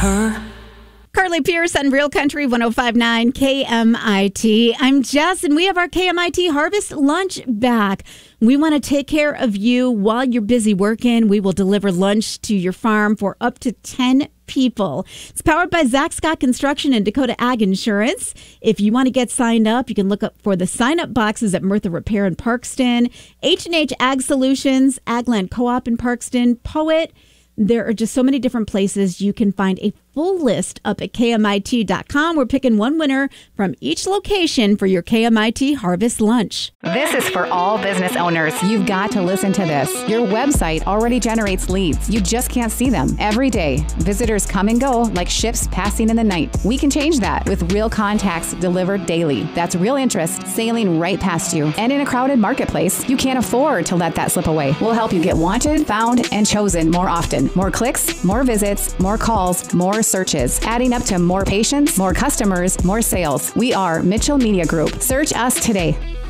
her. Carly Pierce on Real Country 105.9 KMIT. I'm Jess, and we have our KMIT Harvest Lunch back. We want to take care of you while you're busy working. We will deliver lunch to your farm for up to 10 people. It's powered by Zach Scott Construction and Dakota Ag Insurance. If you want to get signed up, you can look up for the sign-up boxes at Murtha Repair in Parkston, H&H Ag Solutions, Agland Co-op in Parkston, Poet. There are just so many different places. You can find a full list up at KMIT.com. We're picking one winner from each location for your KMIT Harvest Lunch. This is for all business owners. You've got to listen to this. Your website already generates leads. You just can't see them. Every day, visitors come and go like ships passing in the night. We can change that with real contacts delivered daily. That's real interest sailing right past you. And in a crowded marketplace, you can't afford to let that slip away. We'll help you get wanted, found, and chosen more often. More clicks, more visits, more calls, more searches, adding up to more patients, more customers, more sales. We are Mitchell Media Group. Search us today.